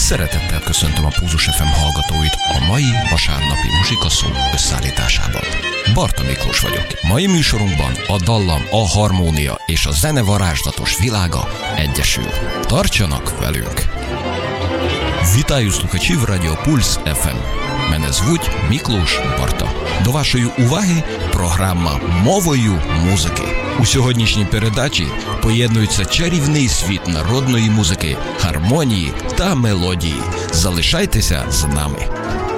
Szeretettel köszöntöm a Pózus FM hallgatóit a mai vasárnapi Muzsikaszó összeállításában. Barta Miklós vagyok. Mai műsorunkban a dallam, a harmónia és a zene varázslatos világa egyesül. Tartsanak velünk! Вітаю слухачів Радіо Пульс ФМ. Мене звуть Міклош Барта. До вашої уваги програма «Мовою музики». У сьогоднішній передачі поєднується чарівний світ народної музики, гармонії та мелодії. Залишайтеся з нами.